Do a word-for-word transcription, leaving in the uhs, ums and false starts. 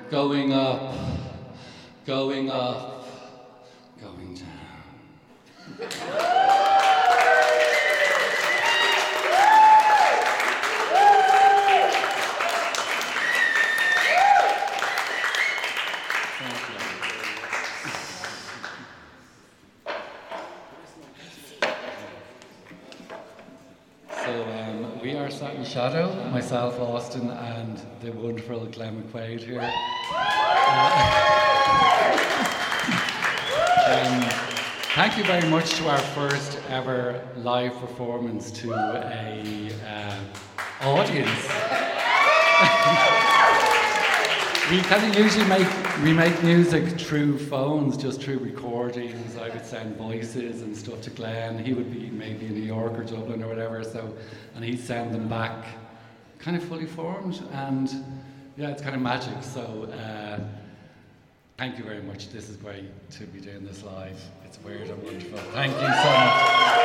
Going up, going up, going down. So um, we are Sat in Shadow, myself, Austin, and the wonderful Glenn McQuaid here. Um, thank you very much to our first ever live performance to a uh, audience. We kind of usually make we make music through phones, just through recordings. I would send voices and stuff to Glenn. He would be maybe in New York or Dublin or whatever. So, and he'd send them back, kind of fully formed. And yeah, it's kind of magic. So. Uh, Thank you very much. This is great to be doing this live. It's weird and wonderful. Thank you so much.